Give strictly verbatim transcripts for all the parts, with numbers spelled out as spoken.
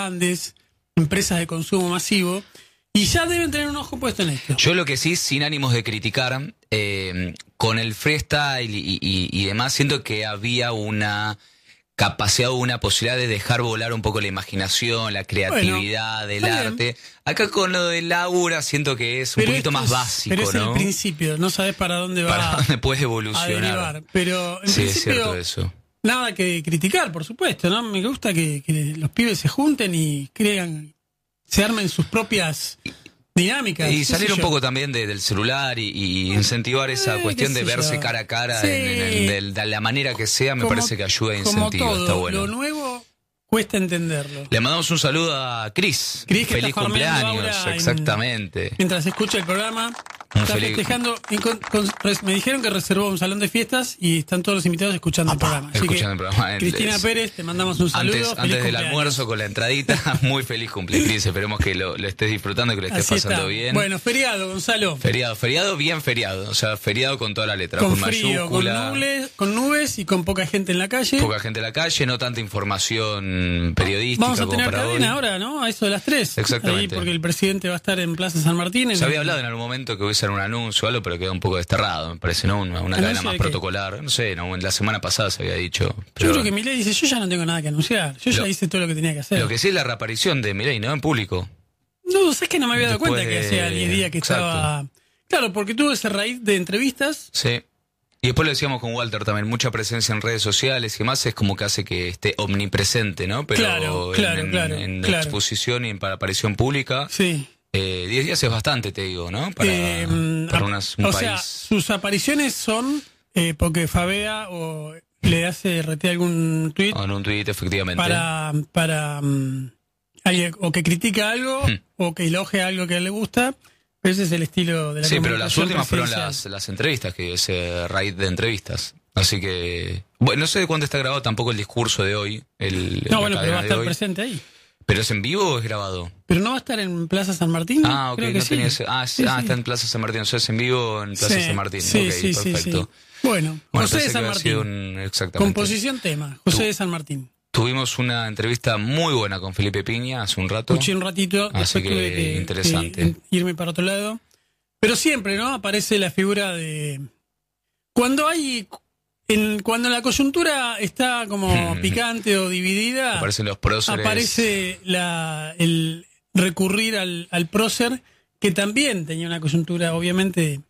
grandes, empresas de consumo masivo, y ya deben tener un ojo puesto en esto. Yo lo que sí, sin ánimos de criticar, eh, con el freestyle y, y, y demás, siento que había una capacidad o una posibilidad de dejar volar un poco la imaginación, la creatividad, bueno, del arte. Bien. Acá con lo del Aura siento que es un pero poquito más es, básico, pero es ¿no? el principio, no sabes para dónde va para dónde puedes evolucionar. A derivar. Pero en sí, principio, es cierto eso. Nada que criticar, por supuesto, ¿no? Me gusta que, que los pibes se junten y crean, se armen sus propias dinámicas. Y salir un yo. poco también de, del celular y, y incentivar esa eh, cuestión de verse yo. cara a cara, sí. en, en, en, de, de la manera que sea, me como, parece que ayuda e incentiva. Como todo, está bueno. Lo nuevo cuesta entenderlo. Le mandamos un saludo a Cris. Cris, que feliz está cumpleaños, exactamente. En, mientras escucha el programa, un está feliz... festejando. Con, con, me dijeron que reservó un salón de fiestas y están todos los invitados escuchando Apa, el programa. Así escuchando que, el programa. Cristina es... Pérez, te mandamos un saludo. Antes, antes del almuerzo con la entradita, muy feliz cumple, Cris. Esperemos que lo, lo estés disfrutando, que lo estés Así pasando está. bien. Bueno, feriado, Gonzalo. Feriado, feriado, bien feriado. O sea, feriado con toda la letra. Con, con frío, mayúscula, con nubes, con nubes y con poca gente en la calle. Poca gente en la calle, no tanta información periodística. Vamos a como tener para cadena hoy. ahora, ¿no? A eso de las tres. Exactamente. Ahí porque el presidente va a estar en Plaza San Martín. En Se el... había hablado en algún momento que hubiese un anuncio o algo, pero quedó un poco desterrado, me parece, ¿no? Una, una cadena más protocolar. No sé, no, la semana pasada se había dicho. Pero... Yo creo que Milei dice, yo ya no tengo nada que anunciar. Yo ya lo, hice todo lo que tenía que hacer. Lo que sí es la reaparición de Milei, ¿no? En público. No, es que no me había dado Después cuenta que de... hacía diez días que Exacto. estaba... Claro, porque tuvo esa raíz de entrevistas. Sí. Y después lo decíamos con Walter también, mucha presencia en redes sociales y demás es como que hace que esté omnipresente, ¿no? Pero claro, claro, en, claro, en claro. exposición y en para aparición pública. Sí. Eh, diez días es bastante, te digo, ¿no? Para, eh, para unas, un o país. sea, sus apariciones son eh, porque fabea o le hace rete algún tuit. O en un tuit, efectivamente. Para, para um, alguien, o que critica algo hmm. o que elogia algo que le gusta. Ese es el estilo de la Sí, pero las últimas fueron las, las entrevistas, que ese raid de entrevistas. Así que, bueno, no sé de cuándo está grabado tampoco el discurso de hoy. El, no, bueno, pero va a estar presente ahí. ¿Pero es en vivo o es grabado? ¿Pero no va a estar en Plaza San Martín? Ah, ok, Creo no que tenía sí. ese. Ah, sí, sí, ah sí. está en Plaza San Martín, o sea, es en vivo en Plaza sí, San Martín. Sí, ok, sí, perfecto. Sí, sí. Bueno, bueno, José de San Martín. Un, exactamente. Composición tema, José Tú, de San Martín. Tuvimos una entrevista muy buena con Felipe Piña hace un rato. Escuché un ratito, así después que, tuve que, interesante. que irme para otro lado. Pero siempre, ¿no? Aparece la figura de... Cuando hay... En, cuando la coyuntura está como picante o dividida... Aparecen los próceres. Aparece la, el recurrir al, al prócer, que también tenía una coyuntura, obviamente...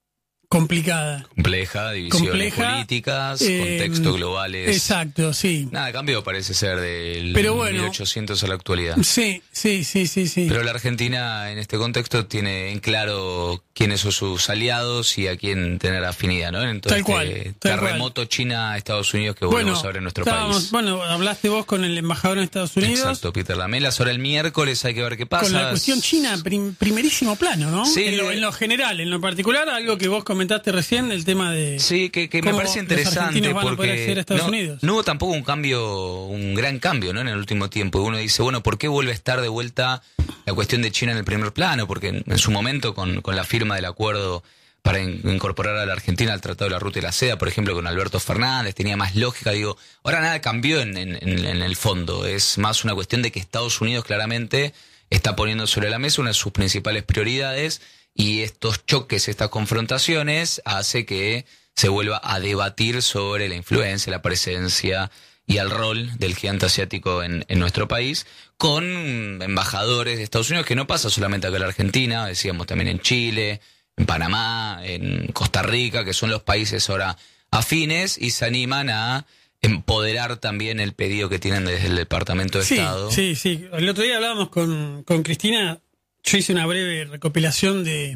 complicada. Compleja, divisiones Compleja, políticas, eh, contextos globales. Exacto, sí. Nada, cambió parece ser del Pero bueno, mil ochocientos a la actualidad. Sí, sí, sí, sí, sí. Pero la Argentina en este contexto tiene en claro quiénes son sus aliados y a quién tener afinidad, ¿no? Entonces, tal cual. Eh, tal terremoto cual. China, Estados Unidos que volvemos bueno, a ver en nuestro país. Bueno, hablaste vos con el embajador en Estados Unidos. Exacto, Peter Lamelas. Ahora el miércoles hay que ver qué pasa. Con la cuestión china, prim, primerísimo plano, ¿no? Sí, en, lo, en lo general, en lo particular, algo que vos comentaste recién, el tema de... Sí, que, que me parece interesante porque a no, no hubo tampoco un cambio, un gran cambio, ¿no? En el último tiempo. Uno dice, bueno, ¿por qué vuelve a estar de vuelta la cuestión de China en el primer plano? Porque en, en su momento, con, con la firma del acuerdo para in, incorporar a la Argentina al Tratado de la Ruta y la Seda, por ejemplo, con Alberto Fernández, tenía más lógica. Digo, ahora nada cambió en, en, en, en el fondo. Es más una cuestión de que Estados Unidos claramente está poniendo sobre la mesa una de sus principales prioridades y estos choques, estas confrontaciones, hace que se vuelva a debatir sobre la influencia, la presencia y el rol del gigante asiático en, en nuestro país, con embajadores de Estados Unidos, que no pasa solamente acá en la Argentina, decíamos también en Chile, en Panamá, en Costa Rica, que son los países ahora afines y se animan a empoderar también el pedido que tienen desde el Departamento de sí, Estado. Sí, sí. El otro día hablábamos con, con Cristina, yo hice una breve recopilación de...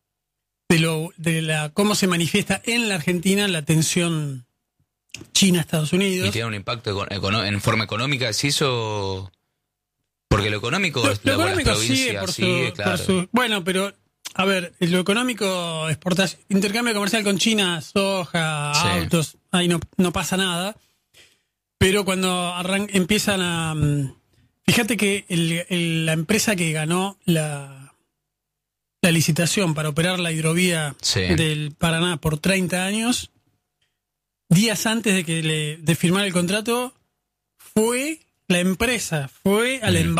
de lo de la cómo se manifiesta en la Argentina la tensión China-Estados Unidos. ¿Y tiene un impacto econo- en forma económica? ¿Se hizo...? Porque lo económico... Lo, es, lo la, económico las sigue, por, sigue su, claro. por su... Bueno, pero, a ver, lo económico, exportación, intercambio comercial con China, soja, sí. autos, ahí no, no pasa nada. Pero cuando arran- empiezan a... Fíjate que el, el, la empresa que ganó la... la licitación para operar la hidrovía sí. del Paraná por treinta años, días antes de que le de firmar el contrato, fue la empresa, fue al mm. embajador